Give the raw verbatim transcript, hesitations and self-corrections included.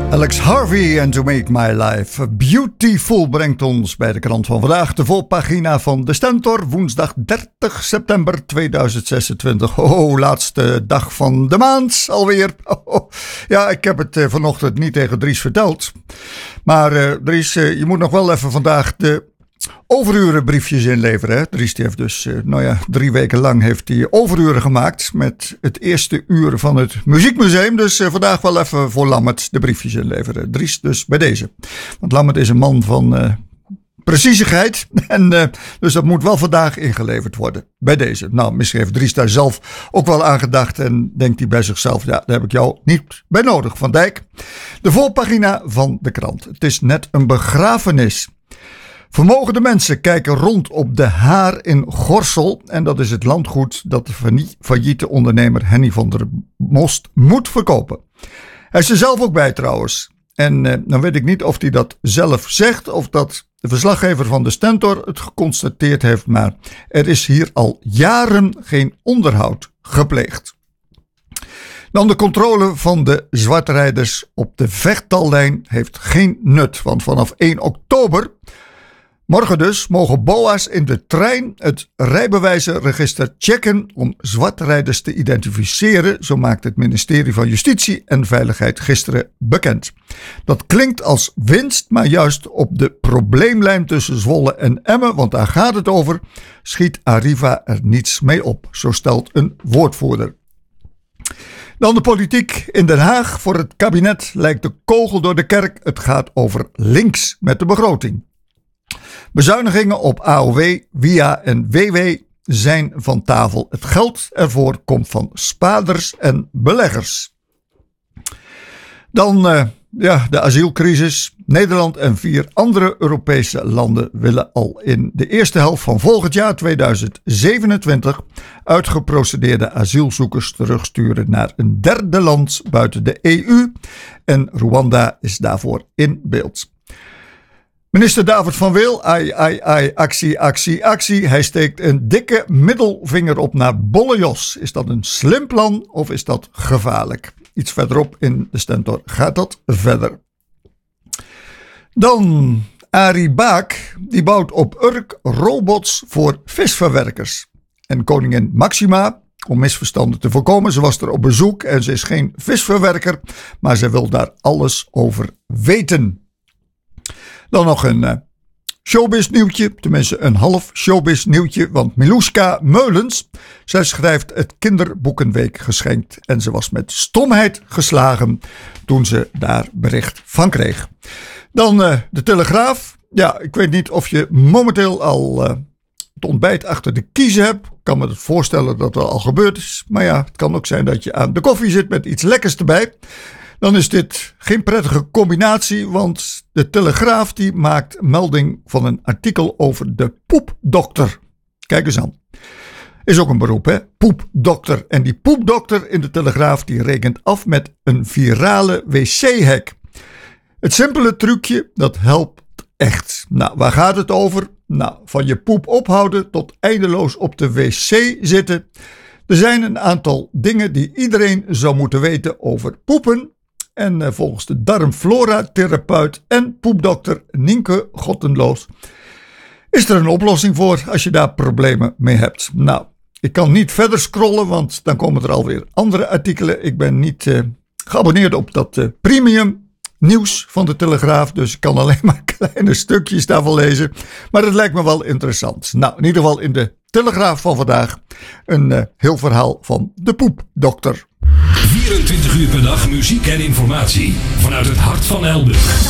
Alex Harvey en To Make My Life Beautiful brengt ons bij de krant van vandaag. De voorpagina van De Stentor, woensdag dertig september tweeduizend zesentwintig. Oh, laatste dag van de maand alweer. Oh, ja, ik heb het uh, vanochtend niet tegen Dries verteld. Maar uh, Dries, uh, je moet nog wel even vandaag de overurenbriefjes inleveren. Hè? Dries die heeft dus, uh, nou ja, drie weken lang heeft hij overuren gemaakt met het eerste uur van het Muziekmuseum. Dus uh, vandaag wel even voor Lammert de briefjes inleveren. Dries dus bij deze. Want Lammert is een man van uh, preciesigheid. En uh, dus dat moet wel vandaag ingeleverd worden. Bij deze. Nou, misschien heeft Dries daar zelf ook wel aan gedacht. En denkt hij bij zichzelf, ja, daar heb ik jou niet bij nodig, Van Dijk. De voorpagina van de krant. Het is net een begrafenis. Vermogende mensen kijken rond op de Haar in Gorssel. En dat is het landgoed dat de failliete ondernemer Henny van der Most moet verkopen. Hij is er zelf ook bij trouwens. En eh, dan weet ik niet of hij dat zelf zegt of dat de verslaggever van de Stentor het geconstateerd heeft. Maar er is hier al jaren geen onderhoud gepleegd. Dan de controle van de zwartrijders op de Vechtallijn heeft geen nut. Want vanaf één oktober... Morgen dus mogen B O A's in de trein het rijbewijzenregister checken om zwartrijders te identificeren, zo maakt het ministerie van Justitie en Veiligheid gisteren bekend. Dat klinkt als winst, maar juist op de probleemlijn tussen Zwolle en Emmen, want daar gaat het over, schiet Arriva er niets mee op, zo stelt een woordvoerder. Dan de politiek in Den Haag. Voor het kabinet lijkt de kogel door de kerk. Het gaat over links met de begroting. Bezuinigingen op A O W, W I A en W W zijn van tafel. Het geld ervoor komt van spaarders en beleggers. Dan uh, ja, de asielcrisis. Nederland en vier andere Europese landen willen al in de eerste helft van volgend jaar tweeduizend zevenentwintig uitgeprocedeerde asielzoekers terugsturen naar een derde land buiten de E U. En Rwanda is daarvoor in beeld. Minister David van Weel, ai, ai, ai, actie, actie, actie. Hij steekt een dikke middelvinger op naar Bolle Jos. Is dat een slim plan of is dat gevaarlijk? Iets verderop in de Stentor gaat dat verder. Dan Arie Baak, die bouwt op Urk robots voor visverwerkers. En koningin Maxima, om misverstanden te voorkomen, ze was er op bezoek en ze is geen visverwerker, maar ze wil daar alles over weten. Dan nog een uh, showbiz nieuwtje, tenminste een half showbiz nieuwtje, want Milouska Meulens, zij schrijft het Kinderboekenweek geschenkt en ze was met stomheid geslagen toen ze daar bericht van kreeg. Dan uh, de Telegraaf. Ja, ik weet niet of je momenteel al uh, het ontbijt achter de kiezen hebt. Ik kan me het voorstellen dat dat al gebeurd is, maar ja, het kan ook zijn dat je aan de koffie zit met iets lekkers erbij. Dan is dit geen prettige combinatie, want de Telegraaf die maakt melding van een artikel over de poepdokter. Kijk eens aan. Is ook een beroep, hè? Poepdokter. En die poepdokter in de Telegraaf die rekent af met een virale wc-hack. Het simpele trucje, dat helpt echt. Nou, waar gaat het over? Nou, van je poep ophouden tot eindeloos op de wc zitten. Er zijn een aantal dingen die iedereen zou moeten weten over poepen. En volgens de darmflora-therapeut en poepdokter Nienke Gottenloos is er een oplossing voor als je daar problemen mee hebt. Nou, ik kan niet verder scrollen, want dan komen er alweer andere artikelen. Ik ben niet uh, geabonneerd op dat uh, premium nieuws van de Telegraaf, dus ik kan alleen maar kleine stukjes daarvan lezen. Maar het lijkt me wel interessant. Nou, in ieder geval in de Telegraaf van vandaag een uh, heel verhaal van de poepdokter. vierentwintig uur per dag muziek en informatie vanuit het hart van Elburg.